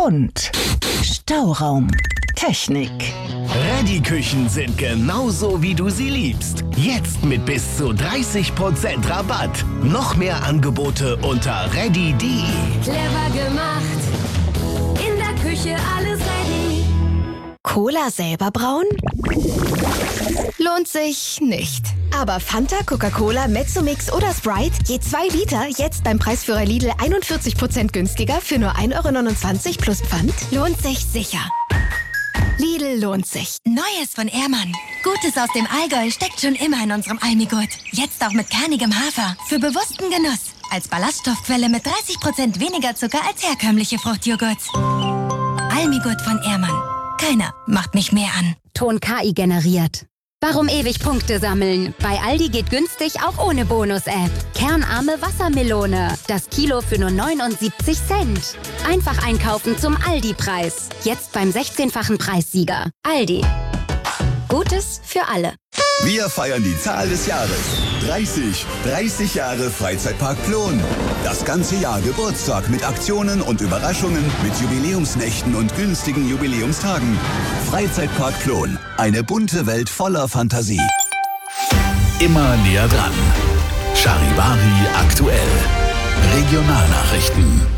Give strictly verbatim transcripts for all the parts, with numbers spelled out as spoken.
und Stauraum. Technik. Reddy-Küchen sind genauso, wie du sie liebst. Jetzt mit bis zu dreißig Prozent Rabatt. Noch mehr Angebote unter reddy punkt de. Clever gemacht. In der Küche alles ready. Cola selber brauen? Lohnt sich nicht. Aber Fanta, Coca-Cola, Mezzomix oder Sprite, je zwei Liter, jetzt beim Preisführer Lidl einundvierzig Prozent günstiger für nur ein Euro neunundzwanzig plus Pfand, lohnt sich sicher. Lidl lohnt sich. Neues von Ehrmann. Gutes aus dem Allgäu steckt schon immer in unserem Almigurt. Jetzt auch mit kernigem Hafer. Für bewussten Genuss. Als Ballaststoffquelle mit dreißig Prozent weniger Zucker als herkömmliche Fruchtjoghurts. Almigurt von Ehrmann. Keiner macht mich mehr an. Ton K I generiert. Warum ewig Punkte sammeln? Bei Aldi geht günstig auch ohne Bonus-App. Kernarme Wassermelone. Das Kilo für nur neunundsiebzig Cent. Einfach einkaufen zum Aldi-Preis. Jetzt beim sechzehnfachen Preissieger. Aldi. Gutes für alle. Wir feiern die Zahl des Jahres. dreißig. dreißig Jahre Freizeitpark Plon. Das ganze Jahr Geburtstag mit Aktionen und Überraschungen, mit Jubiläumsnächten und günstigen Jubiläumstagen. Freizeitpark Plon. Eine bunte Welt voller Fantasie. Immer näher dran. Charivari aktuell. Regionalnachrichten.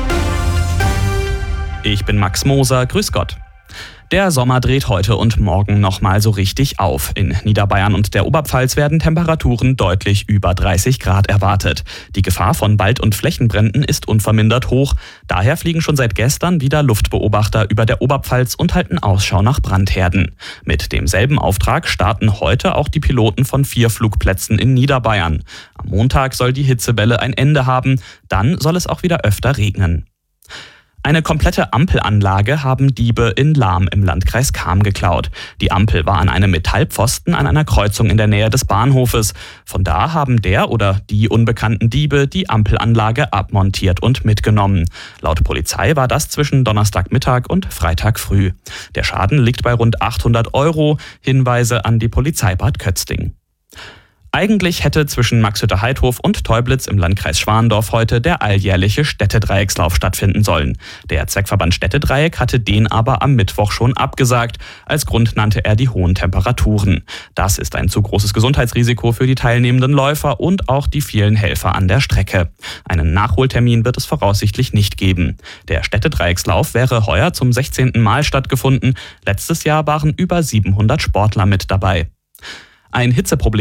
Ich bin Max Moser, grüß Gott. Der Sommer dreht heute und morgen nochmal so richtig auf. In Niederbayern und der Oberpfalz werden Temperaturen deutlich über dreißig Grad erwartet. Die Gefahr von Wald- und Flächenbränden ist unvermindert hoch. Daher fliegen schon seit gestern wieder Luftbeobachter über der Oberpfalz und halten Ausschau nach Brandherden. Mit demselben Auftrag starten heute auch die Piloten von vier Flugplätzen in Niederbayern. Am Montag soll die Hitzewelle ein Ende haben, dann soll es auch wieder öfter regnen. Eine komplette Ampelanlage haben Diebe in Lahm im Landkreis Cham geklaut. Die Ampel war an einem Metallpfosten an einer Kreuzung in der Nähe des Bahnhofes. Von da haben der oder die unbekannten Diebe die Ampelanlage abmontiert und mitgenommen. Laut Polizei war das zwischen Donnerstagmittag und Freitag früh. Der Schaden liegt bei rund achthundert Euro. Hinweise an die Polizei Bad Kötzting. Eigentlich hätte zwischen Maxhütte-Heidhof und Teublitz im Landkreis Schwandorf heute der alljährliche Städtedreieckslauf stattfinden sollen. Der Zweckverband Städtedreieck hatte den aber am Mittwoch schon abgesagt. Als Grund nannte er die hohen Temperaturen. Das ist ein zu großes Gesundheitsrisiko für die teilnehmenden Läufer und auch die vielen Helfer an der Strecke. Einen Nachholtermin wird es voraussichtlich nicht geben. Der Städtedreieckslauf wäre heuer zum sechzehnten Mal stattgefunden. Letztes Jahr waren über siebenhundert Sportler mit dabei. Ein Hitzeproblem